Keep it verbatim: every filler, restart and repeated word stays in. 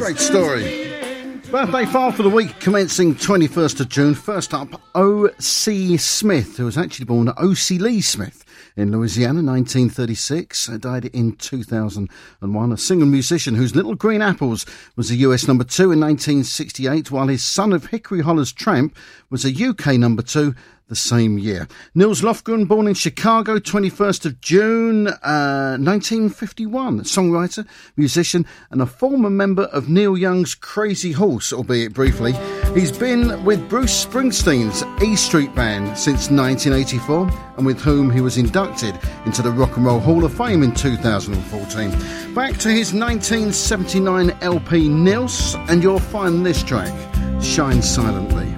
Great story. Birthday file for the week commencing twenty-first of June. First up, O C Smith, who was actually born at O C Lee Smith in Louisiana, nineteen thirty-six, died in two thousand one. A singer-musician whose Little Green Apples was a U S number two in nineteen sixty-eight, while his Son of Hickory Holler's Tramp was a U K number two the same year. Nils Lofgren, born in Chicago, twenty-first of June, uh, nineteen fifty-one. Songwriter, musician, and a former member of Neil Young's Crazy Horse, albeit briefly. He's been with Bruce Springsteen's E Street Band since nineteen eighty-four, and with whom he was inducted into the Rock and Roll Hall of Fame in two thousand fourteen. Back to his nineteen seventy-nine L P Nils, and you'll find this track, Shine Silently.